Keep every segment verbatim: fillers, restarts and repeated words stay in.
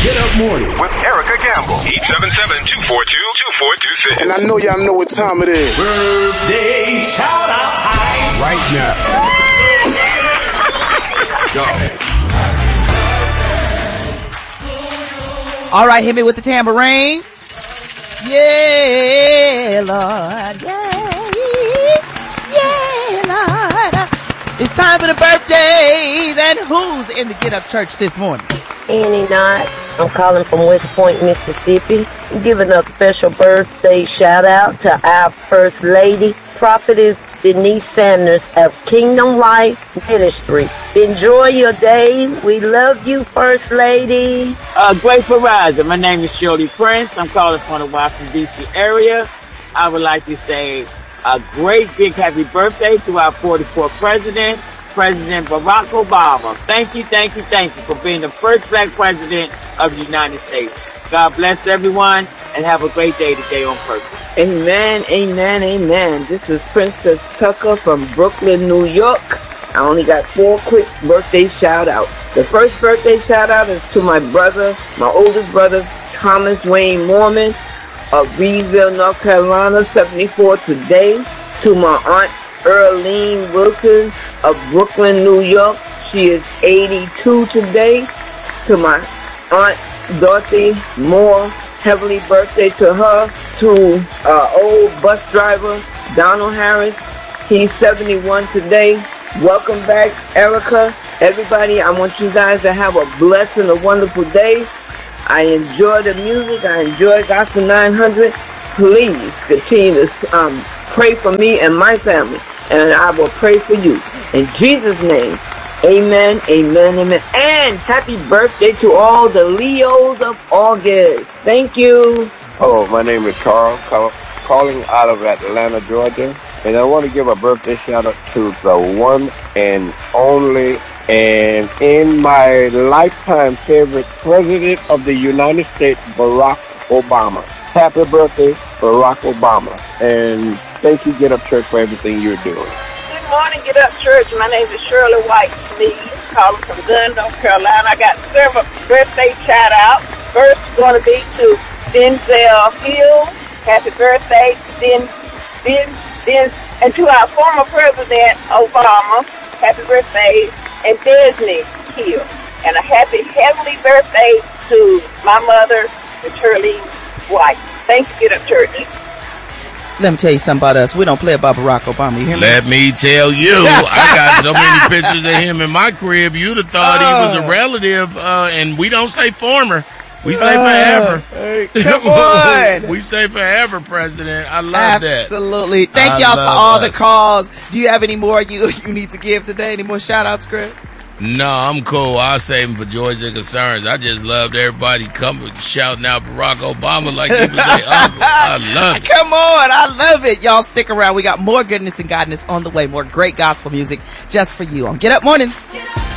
Get Up Morning with Erica Campbell. eight seven seven, two four two, two four two six. And I know y'all know what time it is. Birthday shout out time right now. Go. All right, hit me with the tambourine. Yeah, Lord. Yeah, yeah, Lord. It's time for the birthdays. And who's in the Get Up Church this morning? Annie Knott. I'm calling from West Point, Mississippi. I'm giving a special birthday shout out to our First Lady, Prophetess Denise Sanders of Kingdom Life Ministry. Enjoy your day. We love you, First Lady. Uh, Grateful Riser. My name is Shirley Prince. I'm calling from the Washington, D C area. I would like to say a great big happy birthday to our forty-fourth president, President Barack Obama. Thank you, thank you, thank you for being the first black president of the United States. God bless everyone and have a great day today on purpose. Amen, amen, amen. This is Princess Tucker from Brooklyn, New York. I only got four quick birthday shout outs. The first birthday shout out is to my brother, my oldest brother, Thomas Wayne Mormon of Reedville, North Carolina, seventy-four today. To my aunt Earlene Wilkins of Brooklyn, New York. She is eighty-two today. To my aunt Dorothy Moore, heavenly birthday to her. To uh, old bus driver Donald Harris, he's seventy-one today. Welcome back, Erica. Everybody, I want you guys to have a blessed and a wonderful day. I enjoy the music. I enjoy Gospel nine hundred. Please continue to um, pray for me and my family, and I will pray for you. In Jesus' name, amen, amen, amen. And happy birthday to all the Leos of August. Thank you. Hello, my name is Carl, call, calling out of Atlanta, Georgia. And I want to give a birthday shout out to the one and only and in my lifetime favorite President of the United States, Barack Obama. Happy birthday, Barack Obama. And thank you, Get Up Church, for everything you're doing. Good morning, Get Up Church. My name is Shirley White Sneed, calling from Gunn, North Carolina. I got several birthday shout outs. First is going to be to Denzel Hill. Happy birthday, Den, Den, Den, and to our former President Obama. Happy birthday, and Disney Hill. And a happy heavenly birthday to my mother, Shirley White. Thanks, Get Up Church. Let me tell you something about us. We don't play about Barack Obama. You hear me? Let me tell you, I got so many pictures of him in my crib. You'd have thought uh, he was a relative, uh, and we don't say former. We say uh, forever. Hey, come on. We say forever, President. I love Absolutely. that. Absolutely. Thank I y'all to all us. the calls. Do you have any more you you need to give today? Any more shout-outs, Greg? No, I'm cool. I'll save them for joys and concerns. I just loved everybody coming shouting out Barack Obama like he was their uncle. I love it. Come on. I love it. Y'all stick around. We got more goodness and godness on the way. More great gospel music just for you on Get Up Mornings. Get up.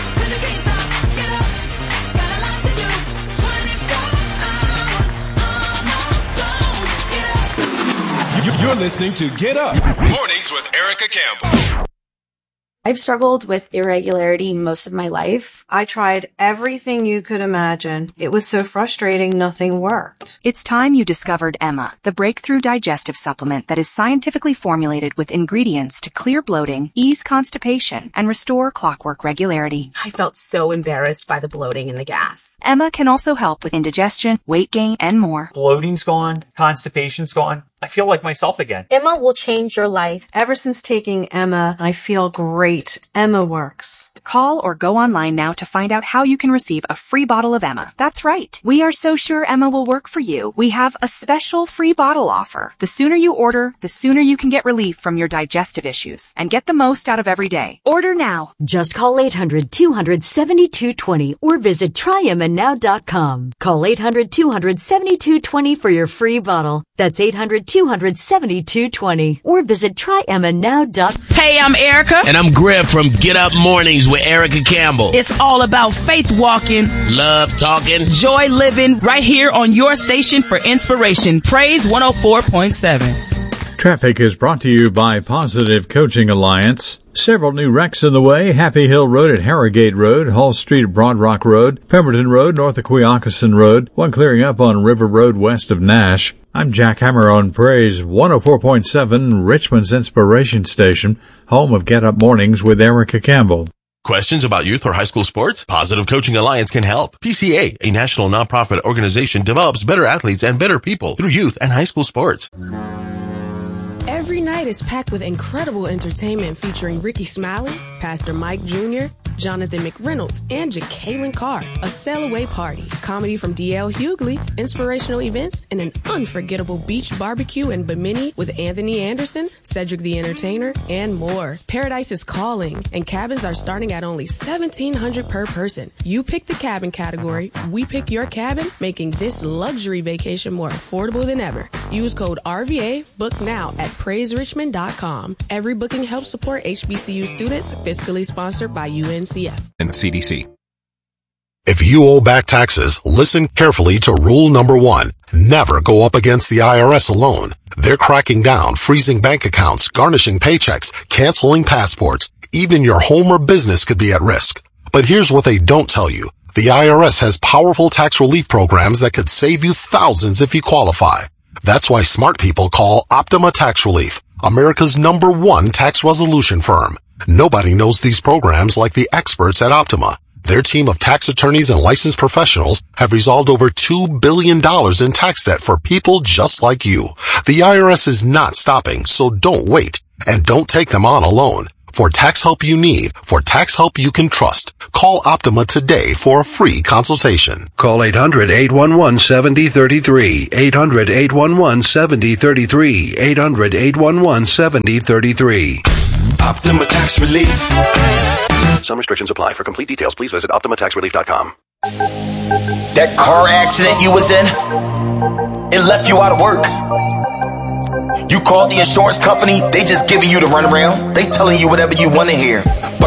You're listening to Get Up Mornings with Erica Campbell. I've struggled with irregularity most of my life. I tried everything you could imagine. It was so frustrating, nothing worked. It's time you discovered Emma, the breakthrough digestive supplement that is scientifically formulated with ingredients to clear bloating, ease constipation, and restore clockwork regularity. I felt so embarrassed by the bloating and the gas. Emma can also help with indigestion, weight gain, and more. Bloating's gone, constipation's gone. I feel like myself again. Emma will change your life. Ever since taking Emma, I feel great. Emma works. Call or go online now to find out how you can receive a free bottle of Emma. That's right. We are so sure Emma will work for you. We have a special free bottle offer. The sooner you order, the sooner you can get relief from your digestive issues and get the most out of every day. Order now. Just call eight hundred, two hundred, seventy-two twenty or visit try emma now dot com. Call eight hundred, two hundred, seventy-two twenty for your free bottle. That's eight hundred, two hundred, seventy-two twenty or visit try emma now dot com. Hey, I'm Erica. And I'm Griff from Get Up Mornings with Erica Campbell. It's all about faith walking, love talking, joy living, right here on your station for inspiration. Praise one oh four point seven. Traffic is brought to you by Positive Coaching Alliance. Several new wrecks in the way. Happy Hill Road at Harrogate Road, Hall Street at Broad Rock Road, Pemberton Road north of Quioccasin Road, one clearing up on River Road west of Nash. I'm Jack Hammer on Praise one oh four point seven, Richmond's Inspiration Station, home of Get Up Mornings with Erica Campbell. Questions about youth or high school sports? Positive Coaching Alliance can help. P C A, a national nonprofit organization, develops better athletes and better people through youth and high school sports. Every night is packed with incredible entertainment featuring Ricky Smiley, Pastor Mike Junior, Jonathan McReynolds, and Jacqueline Carr. A sail away party, comedy from D L Hughley, inspirational events, and an unforgettable beach barbecue in Bimini with Anthony Anderson, Cedric the Entertainer, and more. Paradise is calling, and cabins are starting at only seventeen hundred dollars per person. You pick the cabin category, we pick your cabin, making this luxury vacation more affordable than ever. Use code R V A, book now at praise richmond dot com. Every booking helps support H B C U students, fiscally sponsored by U N C F and C D C. If you owe back taxes, listen carefully to rule number one. Never go up against the I R S alone. They're cracking down, freezing bank accounts, garnishing paychecks, canceling passports. Even your home or business could be at risk. But here's what they don't tell you. The I R S has powerful tax relief programs that could save you thousands if you qualify. That's why smart people call Optima Tax Relief, America's number one tax resolution firm. Nobody knows these programs like the experts at Optima. Their team of tax attorneys and licensed professionals have resolved over two billion dollars in tax debt for people just like you. The I R S is not stopping, so don't wait. And don't take them on alone. For tax help you need, for tax help you can trust, call Optima today for a free consultation. Call eight hundred, eight one one, seven oh three three, eight hundred, eight one one, seven oh three three, eight hundred, eight one one, seven oh three three. Optima Tax Relief. Some restrictions apply. For complete details, please visit optima tax relief dot com. That car accident you was in, it left you out of work. You called the insurance company, they just giving you the runaround. They telling you whatever you want to hear.